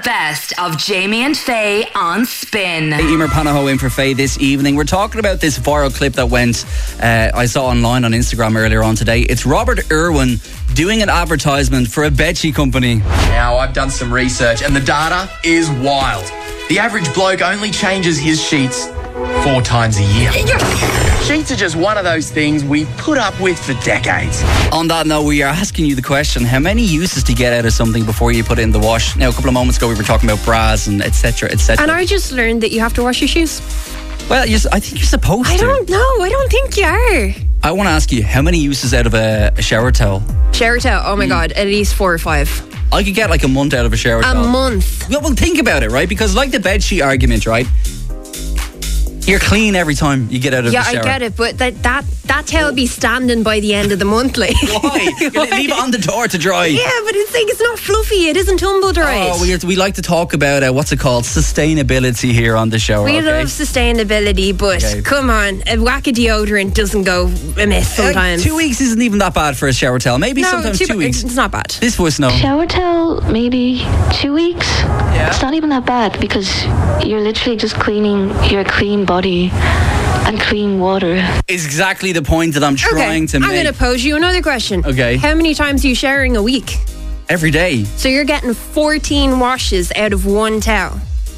best of Jamie and Faye on Spin. Emer Panaho in for Faye this evening. We're talking about this viral clip that went, I saw online on Instagram earlier on today. It's Robert Irwin doing an advertisement for a bedsheet company. Now, I've done some research and the data is wild. The average bloke only changes his sheets 4 times a year. Sheets are just one of those things we've put up with for decades. On that note, we are asking you the question, how many uses do you get out of something before you put it in the wash? Now, a couple of moments ago we were talking about bras and etc, etc. And I just learned that you have to wash your shoes. Well, I think you're supposed to. I don't know. I don't think you are. I want to ask you, how many uses out of a shower towel? Shower towel, oh my God, at least 4 or 5. I could get like a month out of a shower towel. A month? Well, think about it, right? Because like the bedsheet argument, right? You're clean every time you get out of the shower. Yeah, I get it, but that towel be standing by the end of the month, like. Why? You leave it on the door to dry. Yeah, but it's like, it's not fluffy. It isn't tumble dried. Oh, we like to talk about, what's it called, sustainability here on the show. We love sustainability, but come on, a whack of deodorant doesn't go amiss sometimes. 2 weeks isn't even that bad for a shower towel. Maybe sometimes 2 weeks. It's not bad. This voice, no. Shower towel, maybe 2 weeks. Yeah. It's not even that bad because you're literally just cleaning your clean body and clean water. Is exactly the point that I'm trying to make. I'm going to pose you another question. Okay. How many times are you showering a week? Every day. So you're getting 14 washes out of one towel.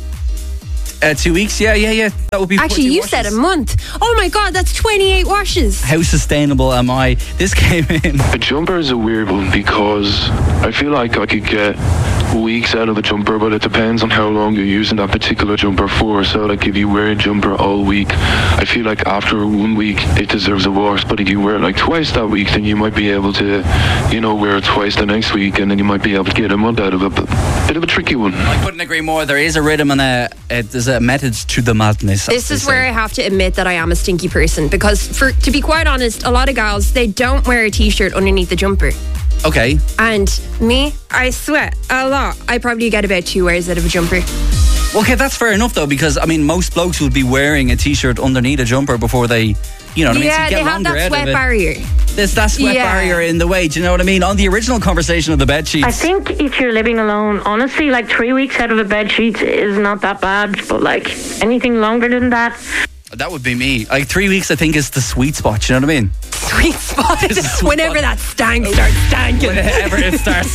2 weeks, yeah. That would be. Actually, you said a month. Oh my God, that's 28 washes. How sustainable am I? This came in. A jumper is a weird one because I feel like I could get weeks out of a jumper, but it depends on how long you're using that particular jumper for. So like if you wear a jumper all week, I feel like after 1 week it deserves a wash, but if you wear it like twice that week, then you might be able to, wear it twice the next week, and then you might be able to get a month out of it. But bit of a tricky one. I couldn't agree more. There is a rhythm and there's a method to the madness. This is where I have to admit that I am a stinky person, because to be quite honest, a lot of gals, they don't wear a t-shirt underneath the jumper. Okay. And me, I sweat a lot. I probably get about 2 wears out of a jumper. Okay, that's fair enough though, because most blokes would be wearing a t-shirt underneath a jumper before they, Yeah, so they have that sweat barrier. There's that sweat barrier in the way, do you know what I mean? On the original conversation of the bed sheets. I think if you're living alone, honestly, like 3 weeks out of a bed sheet is not that bad, but like anything longer than that. That would be me. Like 3 weeks, I think, is the sweet spot. You know what I mean? Sweet spot. Whenever that stank starts stanking. Whenever it starts